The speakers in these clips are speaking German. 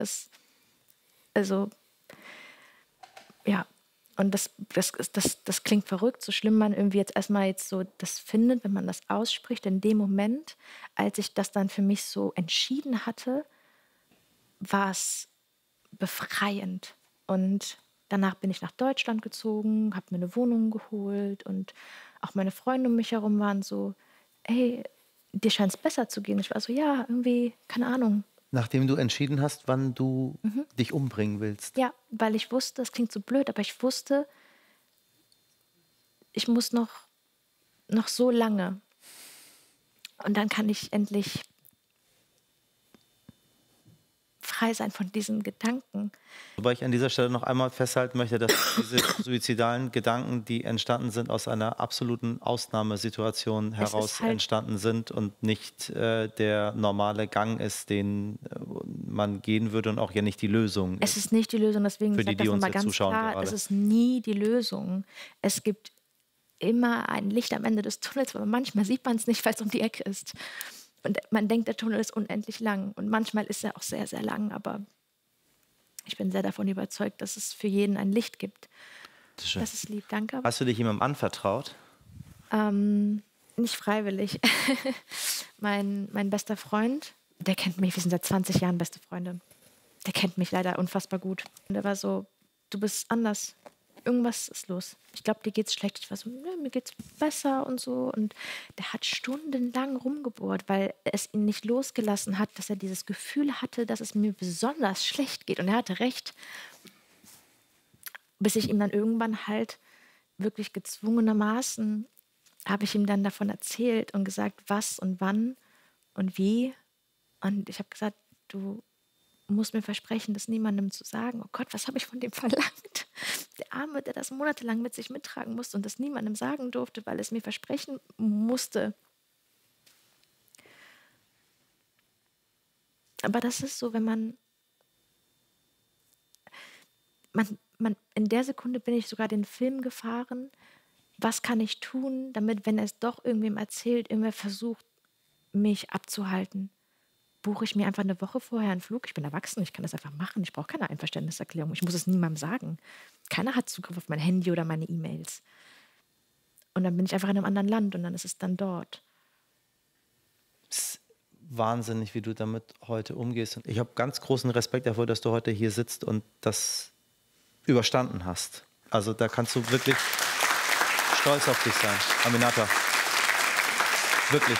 Also, ja. Und das klingt verrückt, so schlimm man irgendwie jetzt erstmal so das findet, wenn man das ausspricht. In dem Moment, als ich das dann für mich so entschieden hatte, war es befreiend. Und danach bin ich nach Deutschland gezogen, habe mir eine Wohnung geholt und auch meine Freunde um mich herum waren so, ey, dir scheint es besser zu gehen. Ich war so, ja, irgendwie, keine Ahnung. Nachdem du entschieden hast, wann du dich umbringen willst. Ja, weil ich wusste, es klingt so blöd, aber ich wusste, ich muss noch so lange. Und dann kann ich endlich frei sein von diesen Gedanken. Wobei ich an dieser Stelle noch einmal festhalten möchte, dass diese suizidalen Gedanken, die entstanden sind, aus einer absoluten Ausnahmesituation heraus entstanden sind und nicht der normale Gang ist, den man gehen würde und auch ja nicht die Lösung. Es ist nicht die Lösung, deswegen für sage ich das nochmal ganz klar, gerade. es ist nie die Lösung. Es gibt immer ein Licht am Ende des Tunnels, aber manchmal sieht man es nicht, weil es um die Ecke ist. Und man denkt, der Tunnel ist unendlich lang. Und manchmal ist er auch sehr, sehr lang. Aber ich bin sehr davon überzeugt, dass es für jeden ein Licht gibt. Das ist lieb, danke. Hast du dich jemandem anvertraut? Nicht freiwillig. Mein bester Freund, der kennt mich, wir sind seit 20 Jahren beste Freunde. Der kennt mich leider unfassbar gut. Und er war so, du bist anders. Irgendwas ist los. Ich glaube, dir geht's schlecht. Ich war so, ne, mir geht's besser und so. Und der hat stundenlang rumgebohrt, weil es ihn nicht losgelassen hat, dass er dieses Gefühl hatte, dass es mir besonders schlecht geht. Und er hatte recht. Bis ich ihm dann irgendwann halt wirklich gezwungenermaßen habe ich ihm dann davon erzählt und gesagt, was und wann und wie. Und ich habe gesagt, du musst mir versprechen, das niemandem zu sagen. Oh Gott, was habe ich von dem verlangt? Der Arme, der das monatelang mit sich mittragen musste und das niemandem sagen durfte, weil es mir versprechen musste. Aber das ist so, wenn man in der Sekunde bin ich sogar den Film gefahren. Was kann ich tun, damit, wenn er es doch irgendwem erzählt, irgendwer versucht, mich abzuhalten? Buche ich mir einfach eine Woche vorher einen Flug. Ich bin erwachsen, ich kann das einfach machen. Ich brauche keine Einverständniserklärung. Ich muss es niemandem sagen. Keiner hat Zugriff auf mein Handy oder meine E-Mails. Und dann bin ich einfach in einem anderen Land und dann ist es dann dort. Es ist wahnsinnig, wie du damit heute umgehst. Und ich habe ganz großen Respekt davor, dass du heute hier sitzt und das überstanden hast. Also da kannst du wirklich stolz auf dich sein, Aminata. Wirklich.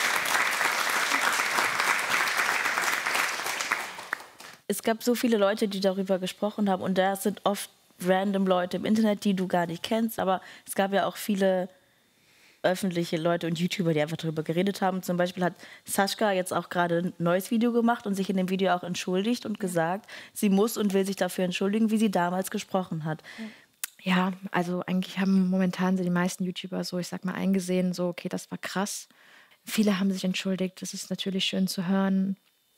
Es gab so viele Leute, die darüber gesprochen haben und da sind oft random Leute im Internet, die du gar nicht kennst, aber es gab ja auch viele öffentliche Leute und YouTuber, die einfach darüber geredet haben. Zum Beispiel hat Sascha jetzt auch gerade ein neues Video gemacht und sich in dem Video auch entschuldigt und gesagt, sie muss und will sich dafür entschuldigen, wie sie damals gesprochen hat. Ja, also eigentlich haben momentan die meisten YouTuber so, ich sag mal, eingesehen, so, okay, das war krass. Viele haben sich entschuldigt, das ist natürlich schön zu hören.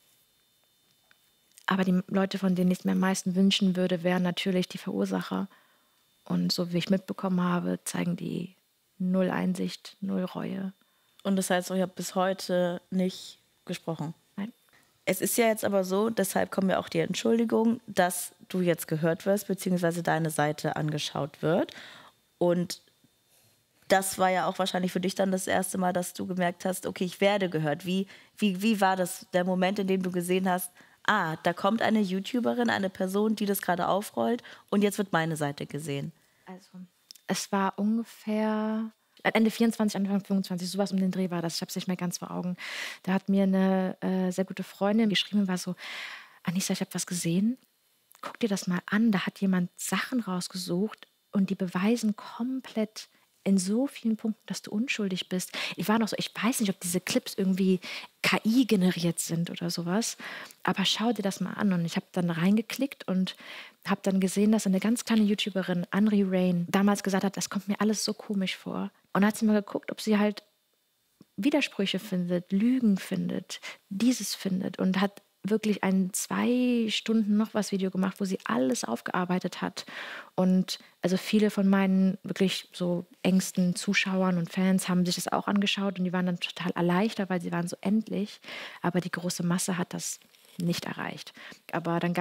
Aber die Leute, von denen ich es mir am meisten wünschen würde, wären natürlich die Verursacher. Und so wie ich mitbekommen habe, zeigen die null Einsicht, null Reue. Und das heißt, ich habe bis heute nicht gesprochen? Nein. Es ist ja jetzt aber so, deshalb kommen ja auch die Entschuldigung, dass du jetzt gehört wirst, beziehungsweise deine Seite angeschaut wird. Und das war ja auch wahrscheinlich für dich dann das erste Mal, dass du gemerkt hast, okay, ich werde gehört. Wie war das, der Moment, in dem du gesehen hast, da kommt eine YouTuberin, eine Person, die das gerade aufrollt und jetzt wird meine Seite gesehen? Also, es war ungefähr Ende 24, Anfang 25, sowas um den Dreh war das. Ich habe es nicht mehr ganz vor Augen. Da hat mir eine sehr gute Freundin geschrieben und war so, Anissa, ich habe was gesehen. Guck dir das mal an. Da hat jemand Sachen rausgesucht und die beweisen komplett in so vielen Punkten, dass du unschuldig bist. Ich war noch so, ich weiß nicht, ob diese Clips irgendwie KI generiert sind oder sowas, aber schau dir das mal an. Und ich habe dann reingeklickt und habe dann gesehen, dass eine ganz kleine YouTuberin, Anri Rain, damals gesagt hat, das kommt mir alles so komisch vor. Und dann hat sie mal geguckt, ob sie halt Widersprüche findet, Lügen findet, dieses findet und hat wirklich ein 2 Stunden noch was Video gemacht, wo sie alles aufgearbeitet hat. Und also viele von meinen wirklich so engsten Zuschauern und Fans haben sich das auch angeschaut und die waren dann total erleichtert, weil sie waren so endlich. Aber die große Masse hat das nicht erreicht. Aber dann